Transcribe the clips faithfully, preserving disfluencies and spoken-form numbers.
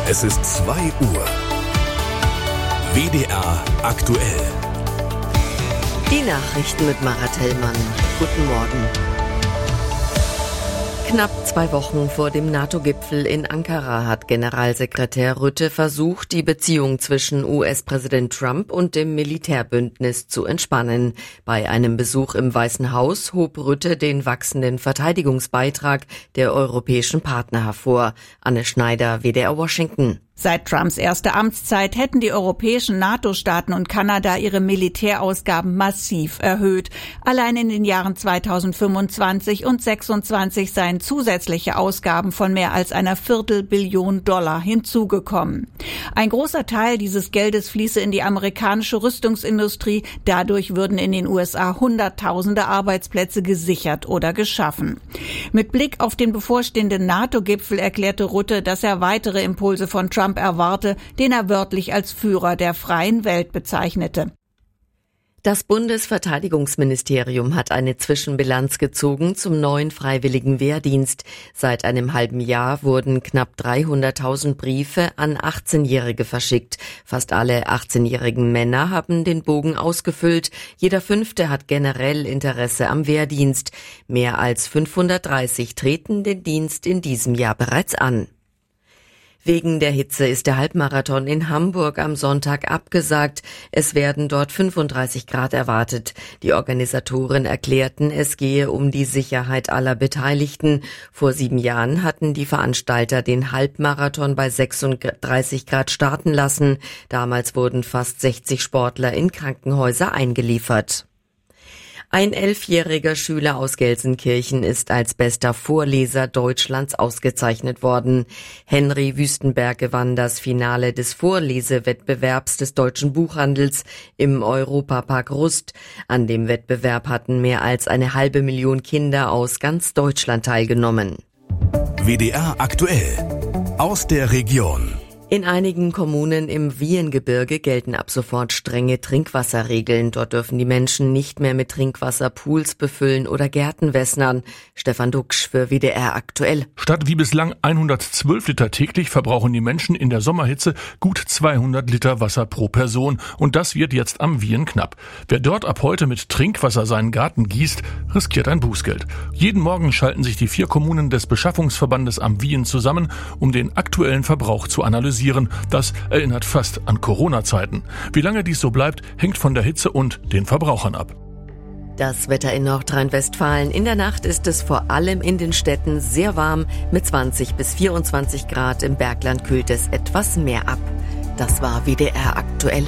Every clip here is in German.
Es ist zwei Uhr. W D R aktuell. Die Nachrichten mit Marat Hellmann. Guten Morgen. Knapp zwei Wochen vor dem NATO-Gipfel in Ankara hat Generalsekretär Rutte versucht, die Beziehung zwischen U S-Präsident Trump und dem Militärbündnis zu entspannen. Bei einem Besuch im Weißen Haus hob Rutte den wachsenden Verteidigungsbeitrag der europäischen Partner hervor. Anne Schneider, W D R Washington. Seit Trumps erster Amtszeit hätten die europäischen NATO-Staaten und Kanada ihre Militärausgaben massiv erhöht. Allein in den Jahren zweitausendfünfundzwanzig und sechsundzwanzig seien zusätzliche Ausgaben von mehr als einer Viertelbillion Dollar hinzugekommen. Ein großer Teil dieses Geldes fließe in die amerikanische Rüstungsindustrie. Dadurch würden in den U S A Hunderttausende Arbeitsplätze gesichert oder geschaffen. Mit Blick auf den bevorstehenden NATO-Gipfel erklärte Rutte, dass er weitere Impulse von Trump erwarte, den er wörtlich als Führer der freien Welt bezeichnete. Das Bundesverteidigungsministerium hat eine Zwischenbilanz gezogen zum neuen freiwilligen Wehrdienst. Seit einem halben Jahr wurden knapp dreihunderttausend Briefe an achtzehnjährige verschickt. Fast alle achtzehnjährigen Männer haben den Bogen ausgefüllt. Jeder Fünfte hat generell Interesse am Wehrdienst. Mehr als fünfhundertdreißig treten den Dienst in diesem Jahr bereits an. Wegen der Hitze ist der Halbmarathon in Hamburg am Sonntag abgesagt. Es werden dort fünfunddreißig Grad erwartet. Die Organisatoren erklärten, es gehe um die Sicherheit aller Beteiligten. Vor sieben Jahren hatten die Veranstalter den Halbmarathon bei sechsunddreißig Grad starten lassen. Damals wurden fast sechzig Sportler in Krankenhäuser eingeliefert. Ein elfjähriger Schüler aus Gelsenkirchen ist als bester Vorleser Deutschlands ausgezeichnet worden. Henry Wüstenberg gewann das Finale des Vorlesewettbewerbs des deutschen Buchhandels im Europapark Rust. An dem Wettbewerb hatten mehr als eine halbe Million Kinder aus ganz Deutschland teilgenommen. W D R aktuell. Aus der Region. In einigen Kommunen im Wiehengebirge gelten ab sofort strenge Trinkwasserregeln. Dort dürfen die Menschen nicht mehr mit Trinkwasser Pools befüllen oder Gärten wässern. Stefan Duxch für W D R aktuell. Statt wie bislang hundertzwölf Liter täglich verbrauchen die Menschen in der Sommerhitze gut zweihundert Liter Wasser pro Person. Und das wird jetzt am Wien knapp. Wer dort ab heute mit Trinkwasser seinen Garten gießt, riskiert ein Bußgeld. Jeden Morgen schalten sich die vier Kommunen des Beschaffungsverbandes am Wien zusammen, um den aktuellen Verbrauch zu analysieren. Das erinnert fast an Corona-Zeiten. Wie lange dies so bleibt, hängt von der Hitze und den Verbrauchern ab. Das Wetter in Nordrhein-Westfalen. In der Nacht ist es vor allem in den Städten sehr warm. Mit zwanzig bis vierundzwanzig Grad im Bergland kühlt es etwas mehr ab. Das war W D R aktuell.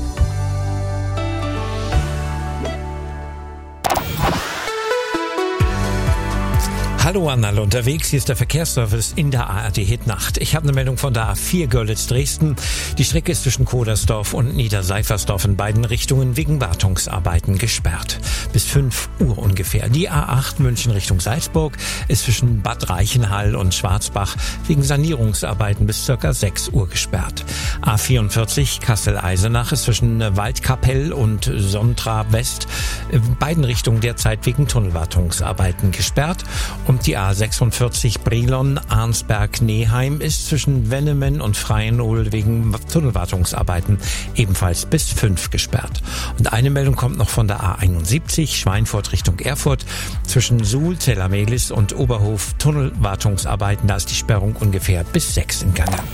Hallo an alle unterwegs, hier ist der Verkehrsservice in der A R D Hitnacht. Ich habe eine Meldung von der A vier Görlitz-Dresden. Die Strecke ist zwischen Kodersdorf und Niederseifersdorf in beiden Richtungen wegen Wartungsarbeiten gesperrt. Bis fünf Uhr ungefähr. Die A acht München Richtung Salzburg ist zwischen Bad Reichenhall und Schwarzbach wegen Sanierungsarbeiten bis circa sechs Uhr gesperrt. A vierundvierzig Kassel-Eisenach ist zwischen Waldkapell und Sontra West in beiden Richtungen derzeit wegen Tunnelwartungsarbeiten gesperrt. Und die A sechsundvierzig Brilon-Arnsberg-Neheim ist zwischen Wennemen und Freienol wegen Tunnelwartungsarbeiten ebenfalls bis fünf gesperrt. Und eine Meldung kommt noch von der A einundsiebzig Schweinfurt Richtung Erfurt. Zwischen Suhl, Zellamelis und Oberhof Tunnelwartungsarbeiten, da ist die Sperrung ungefähr bis sechs im Gange.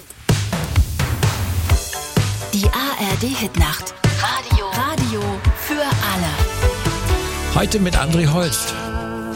Die A R D Hitnacht. Radio. Radio für alle. Heute mit André Holst.